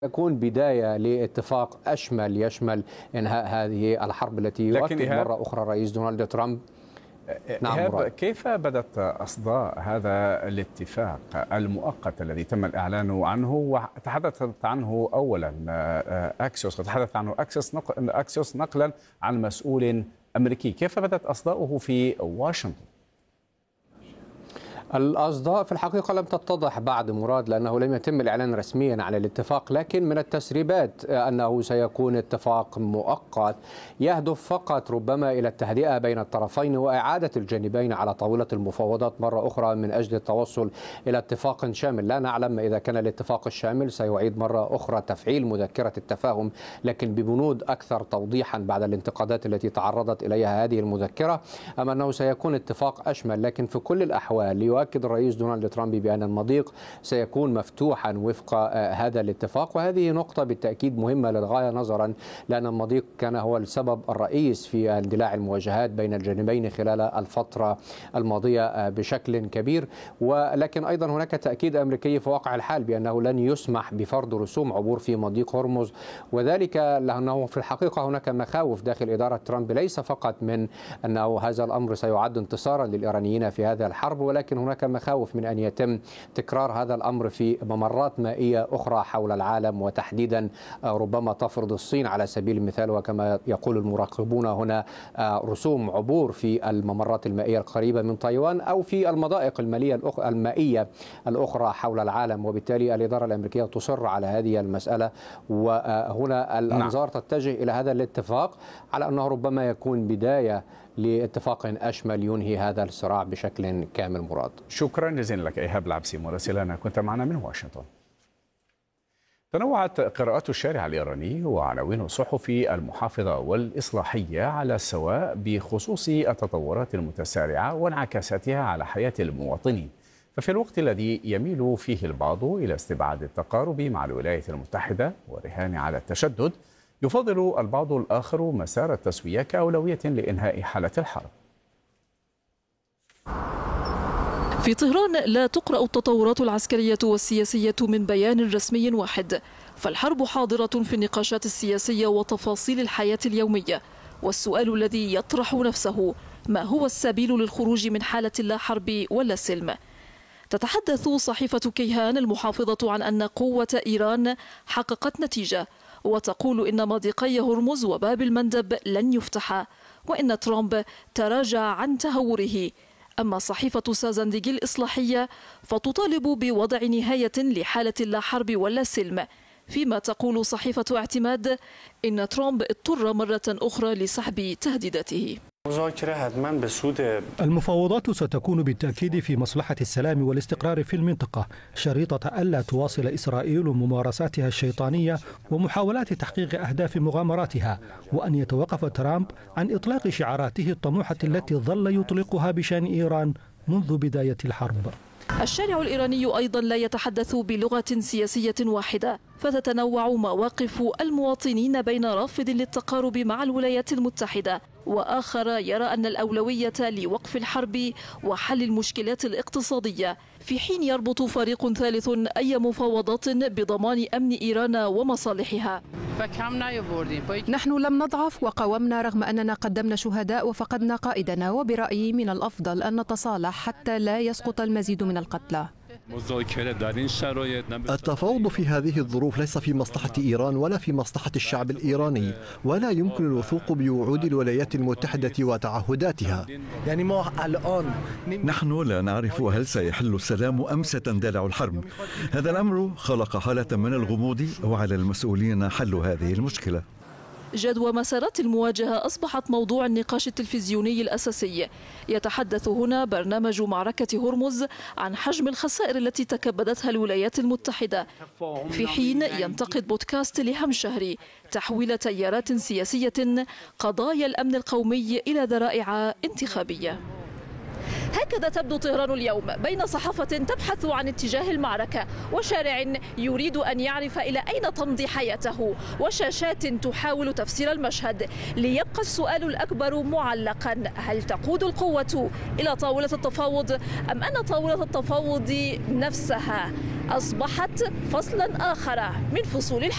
يكون بداية لاتفاق أشمل يشمل إنهاء هذه الحرب التي يؤكد مرة أخرى الرئيس دونالد ترامب. نعم، كيف بدأت أصداء هذا الاتفاق المؤقت الذي تم الإعلان عنه وتحدثت عنه أولا أكسيوس وتحدث عنه أكسيوس نقلا عن مسؤول أمريكي، كيف بدأت أصداؤه في واشنطن؟ الأصداء في الحقيقة لم تتضح بعد مراد، لأنه لم يتم الإعلان رسميا على الاتفاق، لكن من التسريبات أنه سيكون اتفاق مؤقت يهدف فقط ربما إلى التهدئة بين الطرفين وإعادة الجانبين على طاولة المفاوضات مرة أخرى من أجل التوصل إلى اتفاق شامل. لا نعلم إذا كان الاتفاق الشامل سيعيد مرة أخرى تفعيل مذكرة التفاهم، لكن ببنود أكثر توضيحا بعد الانتقادات التي تعرضت إليها هذه المذكرة، أم أنه سيكون اتفاق أشمل. لكن في كل الأحوال يؤكد الرئيس دونالد ترامب بأن المضيق سيكون مفتوحا وفق هذا الاتفاق، وهذه نقطة بالتأكيد مهمة للغاية، نظرا لأن المضيق كان هو السبب الرئيس في اندلاع المواجهات بين الجانبين خلال الفترة الماضية بشكل كبير. ولكن أيضا هناك تأكيد أمريكي في واقع الحال بأنه لن يسمح بفرض رسوم عبور في مضيق هرمز، وذلك لأنه في الحقيقة هناك مخاوف داخل إدارة ترامب، ليس فقط من أنه هذا الأمر سيعد انتصارا للإيرانيين في هذه الحرب، ولكن هناك مخاوف من أن يتم تكرار هذا الأمر في ممرات مائية أخرى حول العالم، وتحديدا ربما تفرض الصين على سبيل المثال، وكما يقول المراقبون هنا رسوم عبور في الممرات المائية القريبة من تايوان أو في المضائق المائية الأخرى حول العالم. وبالتالي الإدارة الأمريكية تصر على هذه المسألة، وهنا الأنظار تتجه إلى هذا الاتفاق على أنه ربما يكون بداية لاتفاق أشمل ينهي هذا الصراع بشكل كامل. مراد، شكرا جزيلا لك إيهاب العبسي مراسلنا، كنت معنا من واشنطن. تنوعت قراءات الشارع الإيراني وعناوين الصحف المحافظة والإصلاحية على السواء بخصوص التطورات المتسارعة وانعكاساتها على حياة المواطنين، ففي الوقت الذي يميل فيه البعض إلى استبعاد التقارب مع الولايات المتحدة والرهان على التشدد، يفضل البعض الآخر مسار التسوية كأولوية لإنهاء حالة الحرب. في طهران لا تقرأ التطورات العسكرية والسياسية من بيان رسمي واحد، فالحرب حاضرة في النقاشات السياسية وتفاصيل الحياة اليومية، والسؤال الذي يطرح نفسه: ما هو السبيل للخروج من حالة لا حرب ولا سلم؟ تتحدث صحيفة كيهان المحافظة عن أن قوة إيران حققت نتيجة، وتقول إن مضيقي هرمز وباب المندب لن يفتحا، وإن ترامب تراجع عن تهوره. أما صحيفة سازندجي الإصلاحية فتطالب بوضع نهاية لحالة لا حرب ولا سلم، فيما تقول صحيفة اعتماد إن ترامب اضطر مرة أخرى لسحب تهديداته. المفاوضات ستكون بالتأكيد في مصلحة السلام والاستقرار في المنطقة، شريطة ألا تواصل إسرائيل ممارساتها الشيطانية ومحاولات تحقيق أهداف مغامراتها، وأن يتوقف ترامب عن إطلاق شعاراته الطموحة التي ظل يطلقها بشأن إيران منذ بداية الحرب. الشارع الإيراني أيضا لا يتحدث بلغة سياسية واحدة، فتتنوع مواقف المواطنين بين رافض للتقارب مع الولايات المتحدة وآخر يرى أن الأولوية لوقف الحرب وحل المشكلات الاقتصادية، في حين يربط فريق ثالث أي مفاوضات بضمان أمن إيران ومصالحها. نحن لم نضعف وقاومنا رغم أننا قدمنا شهداء وفقدنا قائدنا، وبرأيي من الأفضل أن نتصالح حتى لا يسقط المزيد من القتلى. التفاوض في هذه الظروف ليس في مصلحة إيران ولا في مصلحة الشعب الإيراني، ولا يمكن الوثوق بوعود الولايات المتحدة وتعهداتها. نحن لا نعرف هل سيحل السلام أم ستندلع الحرب. هذا الأمر خلق حالة من الغموض، وعلى المسؤولين حل هذه المشكلة. جدوى مسارات المواجهة أصبحت موضوع النقاش التلفزيوني الأساسي. يتحدث هنا برنامج معركة هرمز عن حجم الخسائر التي تكبدتها الولايات المتحدة، في حين ينتقد بودكاست لهم شهري تحويل تيارات سياسية قضايا الأمن القومي إلى ذرائع انتخابية. هكذا تبدو طهران اليوم، بين صحافة تبحث عن اتجاه المعركة وشارع يريد أن يعرف إلى أين تمضي حياته، وشاشات تحاول تفسير المشهد، ليبقى السؤال الأكبر معلقا: هل تقود القوة إلى طاولة التفاوض، أم أن طاولة التفاوض نفسها أصبحت فصلا آخر من فصول الحرب؟